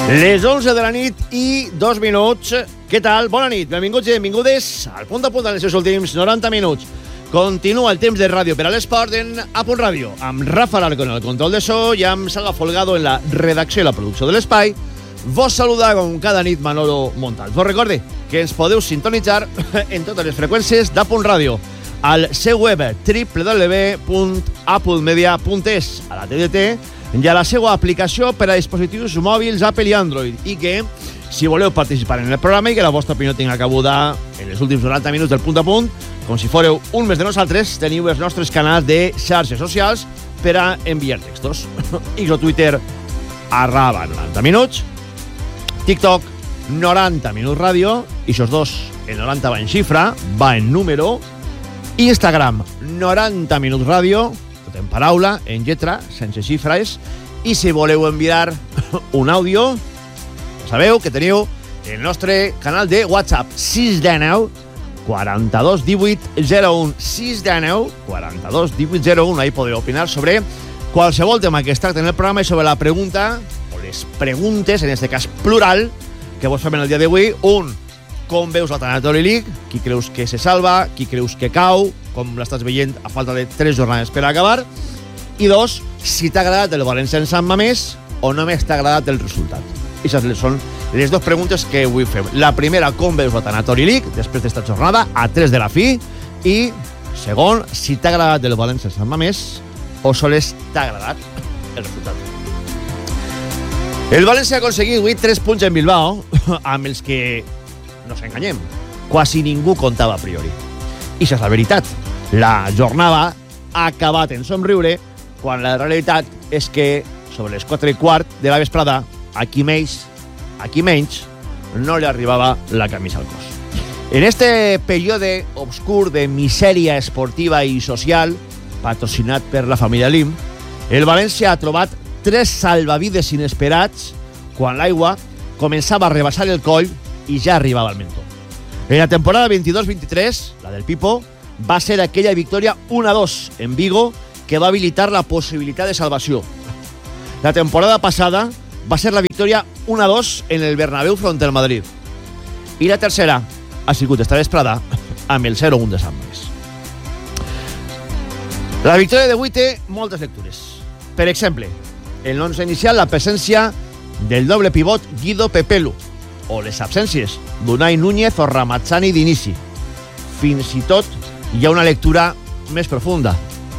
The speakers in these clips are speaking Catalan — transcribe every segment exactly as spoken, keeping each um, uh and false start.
Les onze de la nit i dos minuts. Què tal? Bona nit, benvinguts i benvingudes al punt a punt en els seus últims noranta minuts. Continua el temps de ràdio per a l'esport en A Punt Ràdio, amb Rafa Larco en el control de so i amb Salva Folgado en la redacció i la producció de l'espai. Vos saluda com cada nit Manolo Montal. Vos recorde que ens podeu sintonitzar en totes les freqüències d'A Punt Ràdio, al seu web w w w punt apple media punt es, a la T D T, i a la seva aplicació per a dispositius mòbils Apple i Android, i que, si voleu participar en el programa i que la vostra opinió tinga cabuda en els últims noranta minuts del punt a punt, com si fóreu un més de nosaltres, teniu els nostres canals de xarxes socials per a enviar textos. I el Twitter, arraba noranta minuts, TikTok, noranta minuts ràdio, i aquests dos, el noranta va en xifra, va en número, Instagram, noranta minuts ràdio, tot en paraula, en lletra, sense xifres, i si voleu enviar un àudio, sabeu que teniu el nostre canal de WhatsApp, sis cents dinou, quaranta-dos divuit zero un, sis cents dinou, quaranta-dos divuit zero un, ahí podeu opinar sobre qualsevol tema que es tracta en el programa i sobre la pregunta, o les preguntes, en este cas plural, que vos fem en el dia d'avui. Un, com veus la Tanatory League? Qui creus que se salva? Qui creus que cau? Com l'estàs veient a falta de tres jornades per acabar? I dos, si t'ha agradat el València en Sant Mamés o només t'ha agradat el resultat. Aquestes són les dues preguntes que avui fem. La primera, com veus la Tanatory League després d'esta jornada a tres de la fi? I segon, si t'ha agradat el València en Sant Mamés o sols t'ha agradat el resultat. El València ha aconseguit avui tres punts en Bilbao, amb els que, no ens enganyem, quasi ningú comptava a priori. I això és la veritat. La jornada ha acabat en somriure, quan la realitat és que sobre les quatre i quart de la vesprada, aquí menys, aquí menys, no li arribava la camisa al cos. En este període obscur de misèria esportiva i social, patrocinat per la família Lim, el València ha trobat tres salvavides inesperats quan l'aigua començava a rebaixar el coll i ja arribava al mentó. En la temporada vint-i-dos vint-i-tres, la del Pipo, va ser aquella victòria un a dos en Vigo que va habilitar la possibilitat de salvació. La temporada passada va ser la victòria un a dos en el Bernabéu front al Madrid. I la tercera ha sigut esta vesprada amb el zero un de Sant Mamés. La victòria d'avui té moltes lectures. Per exemple, en l'onze inicial, la presència del doble pivot Guido Pepelu, o les absències d'Unai Núñez o Ramazzani d'inici. Fins i tot hi ha una lectura més profunda.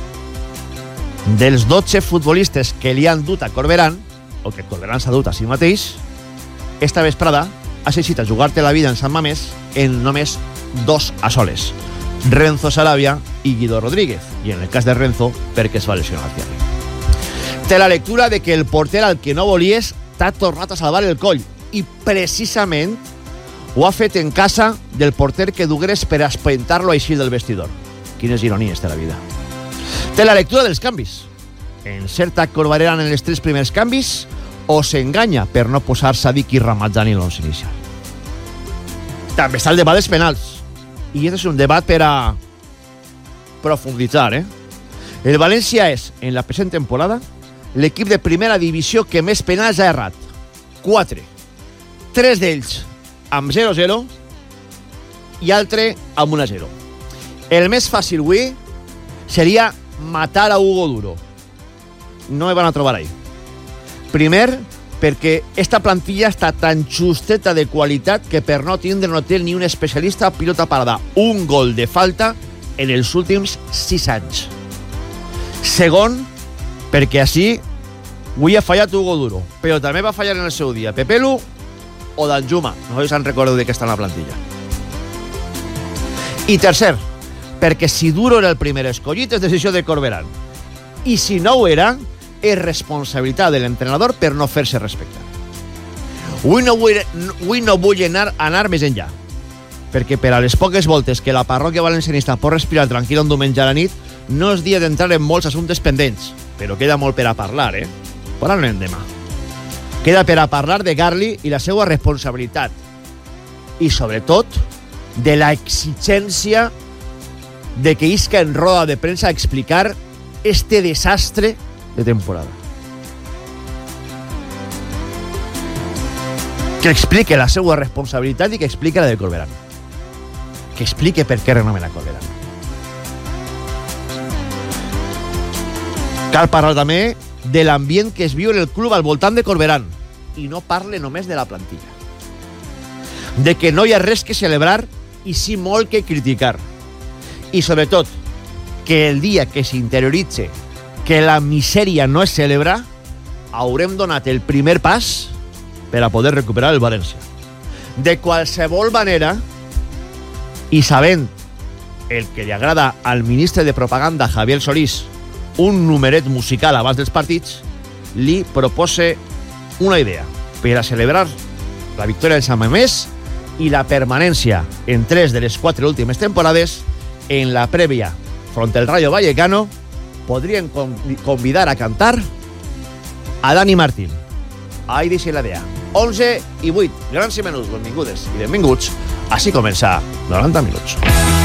Dels dotze futbolistes que li han dut a Corberán, o que Corberán s'ha dut a si mateix, esta vesprada ha decidit a jugar-te la vida en Sant Mamés en només dos a soles. Renzo Sarabia i Guido Rodríguez. I en el cas de Renzo, perquè es va lesionar al Thierry. Té la lectura de que el porter al que no volies t'ha tornat a salvar el coll, i precisament ho ha fet en casa del porter que dugueres per espentar-lo així del vestidor. Quines ironies té la vida. Té la lectura dels canvis. Encerta Corberán en els tres primers canvis o s'enganya per no posar Sadik i Ramazzani en l'onze inicial. També està el debat dels penals. I aquest és un debat per a profunditzar, eh? El València és, en la present temporada, l'equip de primera divisió que més penals ha errat. Quatre. Tres d'ells amb zero zero i altre amb un a zero. El més fàcil avui seria matar a Hugo Duro. No me van a trobar ahí. Primer, perquè esta plantilla està tan justeta de qualitat que per no tindre no té ni un especialista a pilota parada. Un gol de falta en els últims sis anys. Segon, perquè així avui ha fallat Hugo Duro, però també va fallar en el seu dia Pepelu o Danjuma. No se'n recordeu de què està en la plantilla. I tercer, perquè si Duro era el primer escollit és decisió de Corberán. I si no ho era, és responsabilitat de l'entrenador per no fer-se respectar. Avui no vull, avui no vull anar, anar més enllà, perquè per a les poques voltes que la parròquia valencianista pot respirar tranquil un diumenge a la nit, no és dia d'entrar en molts assumptes pendents, però queda molt per a parlar, eh? Parlarem demà. Queda per a parlar de Garli i la seva responsabilitat. I, sobretot, de la exigència de que isca en roda de premsa a explicar este desastre de temporada. que explique la seva responsabilitat i que explique la de Corberán. Que explique per què renomena Corberán. Cal parlar també de l'ambient que es viu en el club al voltant de Corberán i no parle només de la plantilla. De que no hi ha res que celebrar i sí molt que criticar. I sobretot, que el dia que s'interioritze que la misèria no es celebra, haurem donat el primer pas per a poder recuperar el València. De qualsevol manera, i sabent el que li agrada al ministre de Propaganda, Javier Solís, un numeret musical abans dels partits, li propose una idea per a celebrar la victòria del Sant Mamés i la permanència en tres de les quatre últimes temporades en la prèvia front al Rayo Vallecano. Podrien convidar a cantar a Dani Martín. Ahí deixe la idea. onze i vuit, grans i menuts, benvingudes i benvinguts. Així comença noranta minuts.